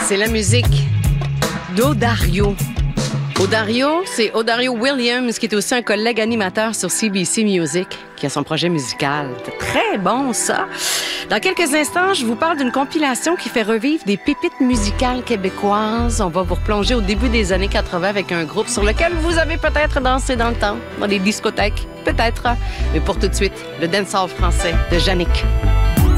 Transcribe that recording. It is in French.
C'est la musique d'Odario. Odario, c'est Odario Williams, qui est aussi un collègue animateur sur CBC Music, qui a son projet musical. C'est très bon, ça. Dans quelques instants, je vous parle d'une compilation qui fait revivre des pépites musicales québécoises. On va vous replonger au début des années 80 avec un groupe sur lequel vous avez peut-être dansé dans le temps, dans des discothèques, peut-être. Mais pour tout de suite, le dancehall français de Yannick.